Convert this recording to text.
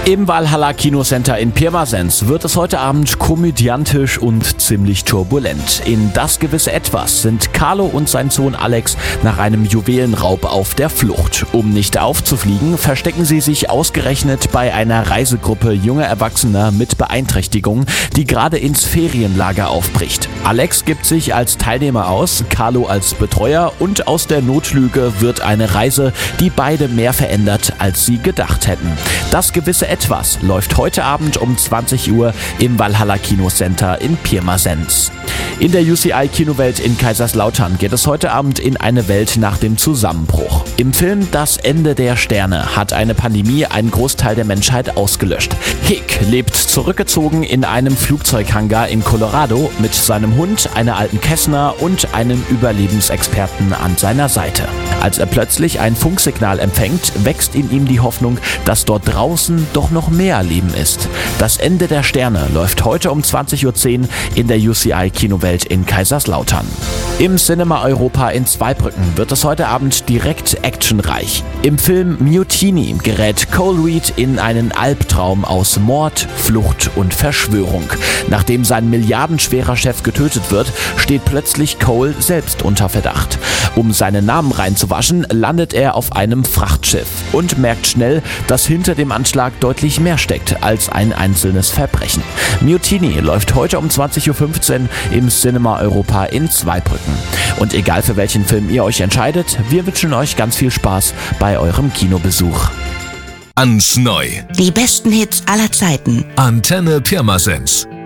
Im Valhalla Kinocenter in Pirmasens wird es heute Abend komödiantisch und ziemlich turbulent. In Das gewisse Etwas sind Carlo und sein Sohn Alex nach einem Juwelenraub auf der Flucht. Um nicht aufzufliegen, verstecken sie sich ausgerechnet bei einer Reisegruppe junger Erwachsener mit Beeinträchtigungen, die gerade ins Ferienlager aufbricht. Alex gibt sich als Teilnehmer aus, Carlo als Betreuer, und aus der Notlüge wird eine Reise, die beide mehr verändert, als sie gedacht hätten. Das gewisse Etwas läuft heute Abend um 20 Uhr im Valhalla Kinocenter in Pirmasens. In der UCI Kinowelt in Kaiserslautern geht es heute Abend in eine Welt nach dem Zusammenbruch. Im Film Das Ende der Sterne hat eine Pandemie einen Großteil der Menschheit ausgelöscht. Hick lebt zurückgezogen in einem Flugzeughangar in Colorado mit seinem Hund, einer alten Kessner und einem Überlebensexperten an seiner Seite. Als er plötzlich ein Funksignal empfängt, wächst in ihm die Hoffnung, dass dort draußen doch noch mehr Leben ist. Das Ende der Sterne läuft heute um 20.10 Uhr in der UCI Kinowelt in Kaiserslautern. Im Cinema Europa in Zweibrücken wird es heute Abend direkt actionreich. Im Film Mutiny gerät Cole Reed in einen Albtraum aus Mord, Flucht und Verschwörung. Nachdem sein milliardenschwerer Chef getötet wird, steht plötzlich Cole selbst unter Verdacht. Um seinen Namen reinzuwaschen, landet er auf einem Frachtschiff und merkt schnell, dass hinter dem Anschlag deutlich mehr steckt als ein einzelnes Verbrechen. Mutiny läuft heute um 20.15 Uhr im Cinema Europa in Zweibrücken. Und egal für welchen Film ihr euch entscheidet, wir wünschen euch ganz viel Spaß bei eurem Kinobesuch. Ans Neu. Die besten Hits aller Zeiten. Antenne Pirmasens.